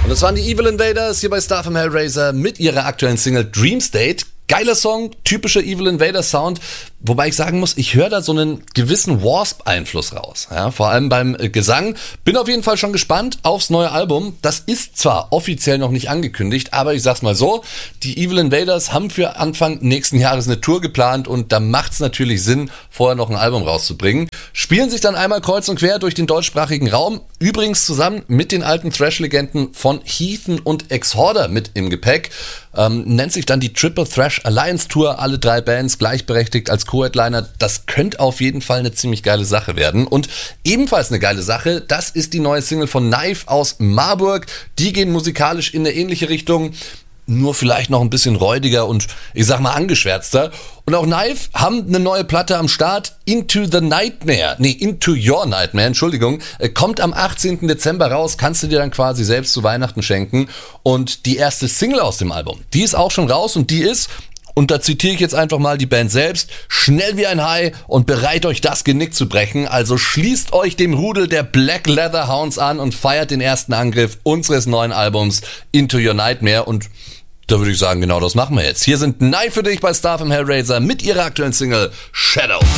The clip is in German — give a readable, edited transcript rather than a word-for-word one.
Und das waren die Evil Invaders hier bei Star vom Hellraiser mit ihrer aktuellen Single Dream State. Geiler Song, typischer Evil Invaders Sound, wobei ich sagen muss, ich höre da so einen gewissen Wasp-Einfluss raus. Ja, vor allem beim Gesang. Bin auf jeden Fall schon gespannt aufs neue Album. Das ist zwar offiziell noch nicht angekündigt, aber ich sag's mal so, die Evil Invaders haben für Anfang nächsten Jahres eine Tour geplant und da macht's natürlich Sinn, vorher noch ein Album rauszubringen. Spielen sich dann einmal kreuz und quer durch den deutschsprachigen Raum, übrigens zusammen mit den alten Thrash-Legenden von Heathen und Exhorder mit im Gepäck. Nennt sich dann die Triple Thrash Alliance Tour, alle 3 Bands gleichberechtigt als Co-Headliner. Das könnte auf jeden Fall eine ziemlich geile Sache werden. Und ebenfalls eine geile Sache, das ist die neue Single von Knife aus Marburg. Die gehen musikalisch in eine ähnliche Richtung, nur vielleicht noch ein bisschen räudiger und ich sag mal angeschwärzter. Und auch Knife haben eine neue Platte am Start, Into Your Nightmare, Entschuldigung, kommt am 18. Dezember raus, kannst du dir dann quasi selbst zu Weihnachten schenken. Und die erste Single aus dem Album, die ist auch schon raus und die ist, und da zitiere ich jetzt einfach mal die Band selbst, schnell wie ein Hai und bereit euch das Genick zu brechen. Also schließt euch dem Rudel der Black Leather Hounds an und feiert den ersten Angriff unseres neuen Albums Into Your Nightmare. Und da würde ich sagen, genau das machen wir jetzt. Hier sind Knife für dich bei Star vom Hellraiser mit ihrer aktuellen Single Shadow.